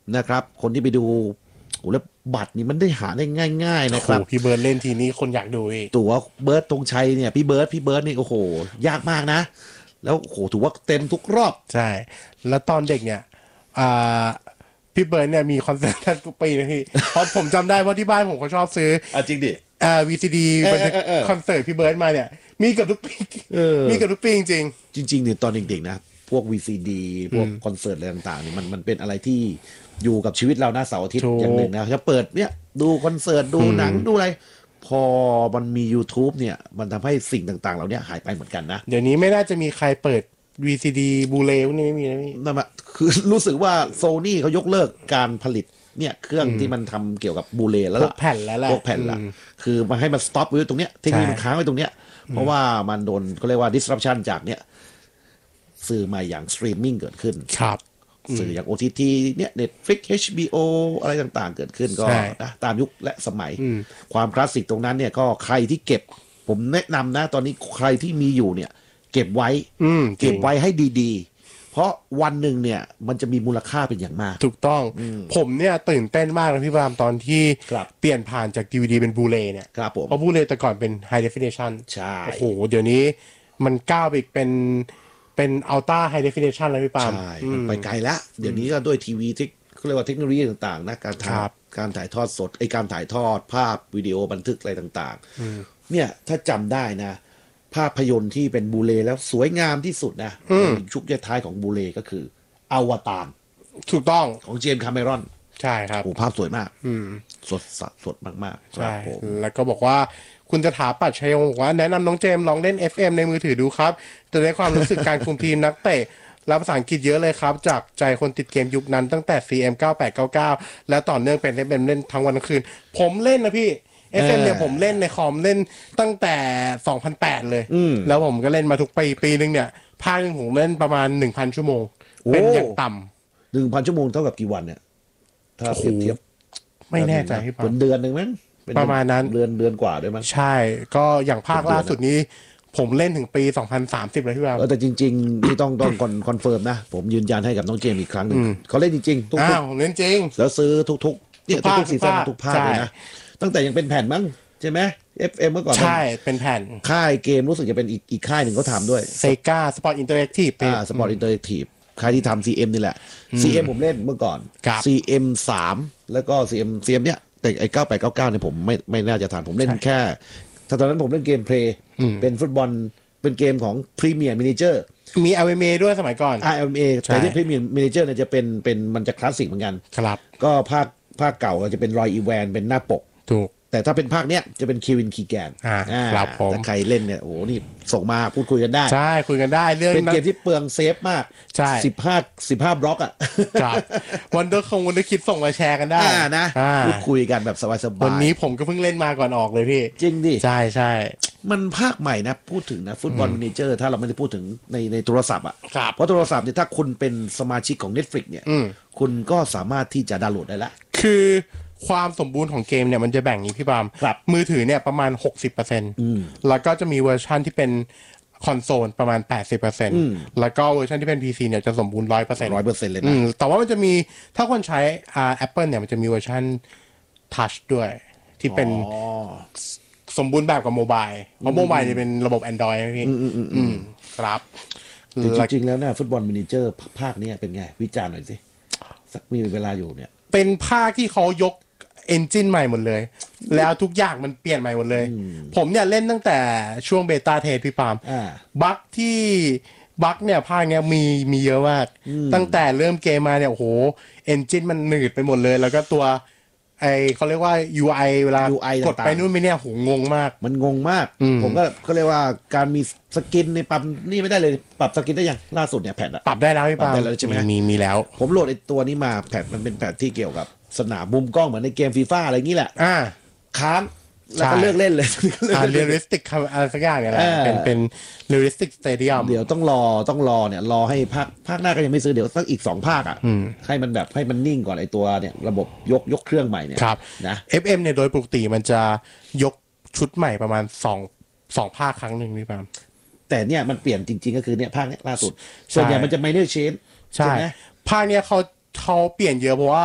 นะครับคนที่ไปดูโอ้แล้วบัตรนี่มันได้หาได้ง่ายๆนะครับพี่เบิร์ดเล่นทีนี้คนอยากดูอีกตั๋วเบิร์ดธงชัยเนี่ยพี่เบิร์ดนี่โอ้โหยากมากนะแล้วโอ้โหถือว่าเต็มทุกรอบใช่แล้วตอนเด็กเนี่ยพี่เบิร์ดเนี่ยมีคอนเสิร์ตทุกปีนะพี่เพราะผมจำได้ว่าที่บ้านผมเขาชอบซื้อจริงดิ VCD บันทึกคอนเสิร์ตพี่เบิร์ดมาเนี่ยมีกับทุกปีมีกับทุกปีจริงเนี่ยตอนเด็กๆนะพวก VCD พวกคอนเสิร์ตอะไรต่างๆนี่มันเป็นอะไรที่อยู่กับชีวิตเราหน้าเสาร์อาทิตย์อย่างหนึ่งนะจะเปิดเนี่ยดูคอนเสิร์ตดูหนังดูอะไรพอมันมี YouTube เนี่ยมันทำให้สิ่งต่างๆเหล่านี้หายไปเหมือนกันนะเดี๋ยวนี้ไม่น่าจะมีใครเปิด VCD บูเลพวกนี้ไม่มีนะพี่นั่นแหละคือรู้สึกว่าโซนี่เขายกเลิกการผลิตเนี่ยเครื่องที่มันทำเกี่ยวกับบูเลแล้วล่ะพวกแผ่นแล้วแหละพวกแผ่นละคือมาให้มันสต็อปไว้ตรงเนี้ยเทคโนโลยีมันค้างไว้ตรงเนี้ยเพราะว่ามันโดนก็เรียกว่า disruption จากเนี่ยสื่อใหม่อย่างสตรีมมิ่งเกิดขึ้นครับสื่ออย่าง OTT เนี่ย Netflix HBO อะไรต่างๆเกิดขึ้นก็นะตามยุคและสมัยความคลาสสิกตรงนั้นเนี่ยก็ใครที่เก็บผมแนะนำนะตอนนี้ใครที่มีอยู่เนี่ยเก็บไว้ให้ดีๆเพราะวันหนึ่งเนี่ยมันจะมีมูลค่าเป็นอย่างมากถูกต้องผมเนี่ยตื่นเต้นมากนะพี่บามตอนที่เปลี่ยนผ่านจาก DVD เป็นบูเลเนี่ยเพราะบูเลแต่ก่อนเป็น High Definition ใช่โอ้โหเดี๋ยวนี้มันก้าวไปอีกเป็น Ultra High Definition แล้วพี่ปามใช่มันไปไกลแล้วเดี๋ยวนี้ก็ด้วยทีวีที่เขาเรียกว่าเทคโนโลยีต่างๆนะการถ่ายทอดสดการถ่ายทอดภาพวิดีโอบันทึกอะไรต่างๆเนี่ยถ้าจำได้นะภาพยนตร์ที่เป็นบูเลแล้วสวยงามที่สุดนะชุกท้ายของบูเลก็คืออวตารถูกต้องของเจมส์คาเมรอนใช่ครับโอ้ภาพสวยมากสดมากๆใช่แล้วก็บอกว่าคุณจะถาปัดชัยงบอกว่าแนะนำน้องเจมส์ลองเล่น FM ในมือถือดูครับจะได้ความรู้สึกการคุมทีมนักเตะรับภาษาอังกฤษเยอะเลยครับจากใจคนติดเกมยุคนั้นตั้งแต่ CM 9899และต่อเนื่องเป็นเล่นทั้งวันทั้งคืนผมเล่นนะพี่ FM เนี่ยผมเล่นในคอมเล่นตั้งแต่2008เลยแล้วผมก็เล่นมาทุกปีนึงเนี่ยภาคนึงผมเล่นประมาณ 1,000 ชั่วโมงเป็นอย่างต่ำ 1,000 ชั่วโมงเท่ากับกี่วันเนี่ยถ้าเทียบไม่แน่ใจพี่ปาเดือนนึงมั้งประมาณนั้นเดือนกว่าด้วยมั้งใช่ก็อย่างภาคล่าสุดนี้ผมเล่นถึงปี2030เลยพี่บามแต่จริงๆที่ต้องคอนเฟิร์มนะผมยืนยันให้กับน้องเจมอีกครั้งนึงเขาเล่นจริงๆทุกเล่นจริงแล้วซื้อทุกเนี่ยทุกซีซั่นทุกภาคเลยนะตั้งแต่ยังเป็นแผ่นมั้งใช่ไหม FM เมื่อก่อนใช่เป็นแผ่นค่ายเกมรู้สึกจะเป็นอีกค่ายหนึ่งเขาทำด้วย Sega Sport Interactive Sport Interactive ค่ายที่ทำ CM นี่แหละ CM ผมเล่นเมื่อก่อน CM 3แล้วก็ CM เนี่ยแต่ไอ้9899เนี่ยผมไม่น่าจะทันผมเล่นแค่ตอนนั้นผมเล่นเกมเพลย์เป็นฟุตบอลเป็นเกมของ Premier Manager มี LMA ด้วยสมัยก่อน LMA แต่ที่ Premier Manager เนี่ยจะเป็นมันจะคลาสสิกเหมือนกันครับก็ภาคเก่าจะเป็นรอยอีแวนเป็นหน้าปกถูกแต่ถ้าเป็นภาคเนี้ยจะเป็นเควินคีแกนครับผมแต่ใครเล่นเนี่ยโอ้โหนี่ส่งมาพูดคุยกันได้ใช่คุยกันได้เรื่องเป็นเกมที่เปลืองเซฟมากใช่ 15บล็อกอ่ะครับวันเดอร์คิดส่งมาแชร์กันได้นะพูดคุยกันแบบสบายวันนี้ผมก็เพิ่งเล่นมาก่อนออกเลยพี่จริงดิใช่มันภาคใหม่นะพูดถึงนะฟุตบอลเมเจอร์ถ้าเราไม่ได้พูดถึงในโทรศัพท์อ่ะเพราะโทรศัพท์เนี่ยถ้าคุณเป็นสมาชิกของ Netflix เนี่ยคุณก็สามารถที่จะดาวน์โหลดได้ละคือความสมบูรณ์ของเกมเนี่ยมันจะแบ่งอย่างนี้พี่บามมือถือเนี่ยประมาณ 60% แล้วก็จะมีเวอร์ชันที่เป็นคอนโซลประมาณ 80% แล้วก็เวอร์ชันที่เป็น PC เนี่ยจะสมบูรณ์ 100% เลยนะแต่ว่ามันจะมีถ้าคนใช้Apple เนี่ยมันจะมีเวอร์ชัน Touch ด้วยที่เป็นสมบูรณ์แบบกับโมบายเพราะโมบายจะเป็นระบบ Android นะพี่ครับแต่จริงๆแล้วเนี่ยฟุตบอลมินิเจอร์ภาคนี้เป็นไงวิจารณ์หน่อยสิสักมีเวลาอยู่เนี่ยเป็นภาคที่เขายกเอนจินใหม่หมดเลยแล้วทุกอย่างมันเปลี่ยนใหม่หมดเลยผมเนี่ยเล่นตั้งแต่ช่วงเบต้าเทสพี่ปาล์มบั๊กเนี่ยภาคเนี้ยมีเยอะมากตั้งแต่เริ่มเกมมาเนี่ยโอ้โหเอนจินมันหนืดไปหมดเลยแล้วก็ตัวเขาเรียกว่า UI เวลากดไปนู่นไม่เนี่ยโหงงมากมันงงมากผมก็เรียกว่าการมีสกินในปรับนี่ไม่ได้เลยปรับสกินได้ยังล่าสุดเนี่ยแพทปรับได้แล้วพี่ปาล์มใช่ไหมมีแล้วผมโหลดไอ้ตัวนี้มาแพทมันเป็นแพทที่เกี่ยวกับสนามมุมกล้องเหมือนในเกมฟีฟ่าอะไรงี้แหละค้างแล้วก็เลิกเล่นเลยเรียลลิสติกอะไรสักอย่างเนี่ยแหละเป็นเรียลลิสติกสเตเดียมเดี๋ยวต้องรอเนี่ยรอให้ภาคหน้าก็ยังไม่ซื้อเดี๋ยวสักอีก2ภาคอ่ะให้มันแบบให้มันนิ่งก่อนไอ้ตัวเนี่ยระบบยกเครื่องใหม่เนี่ยนะ FM เนี่ยโดยปกติมันจะยกชุดใหม่ประมาณ2ภาคครั้งนึงพี่ปาล์มแต่เนี่ยมันเปลี่ยนจริงๆก็คือเนี่ยภาคนี้ล่าสุดส่วนใหญ่มันจะ minor change ใช่ภาคเนี้ยเขาเปลี่ยนเยอะเพราะว่า